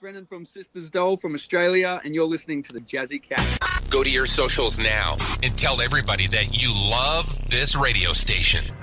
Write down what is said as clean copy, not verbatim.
Brennan from Sisters Doll from Australia, and you're listening to the Jazzy Cat. Go to your socials now and tell everybody that you love this radio station.